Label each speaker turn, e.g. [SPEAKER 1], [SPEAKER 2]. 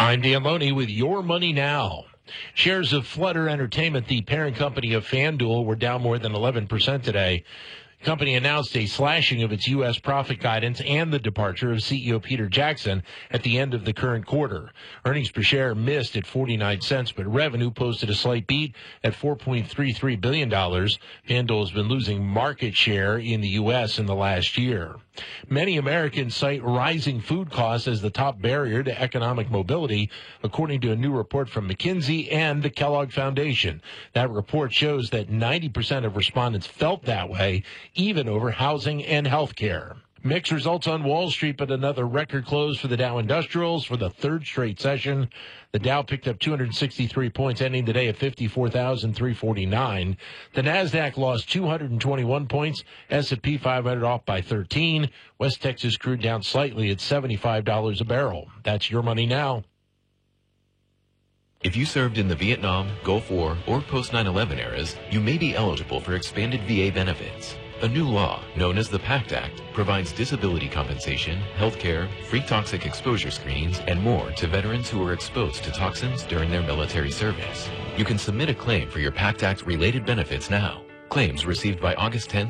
[SPEAKER 1] I'm Dan Loney with Your Money Now. Shares of Flutter Entertainment, the parent company of FanDuel, were down more than 11% today. The company announced a slashing of its U.S. profit guidance and the departure of CEO Peter Jackson at the end of the current quarter. Earnings per share missed at 49 cents, but revenue posted a slight beat at $4.33 billion. FanDuel has been losing market share in the U.S. in the last year. Many Americans cite rising food costs as the top barrier to economic mobility, according to a new report from McKinsey and the Kellogg Foundation. That report shows that 90% of respondents felt that way, even over housing and health care. Mixed results on Wall Street, but another record close for the Dow Industrials for the third straight session. The Dow picked up 263 points, ending the day at 54,349. The Nasdaq lost 221 points. S&P 500 off by 13. West Texas crude down slightly at $75 a barrel. That's Your Money Now.
[SPEAKER 2] If you served in the Vietnam, Gulf War, or post 9/11 eras, you may be eligible for expanded VA benefits. A new law, known as the PACT Act, provides disability compensation, health care, free toxic exposure screenings, and more to veterans who were exposed to toxins during their military service. You can submit a claim for your PACT Act-related benefits now. Claims received by August 10th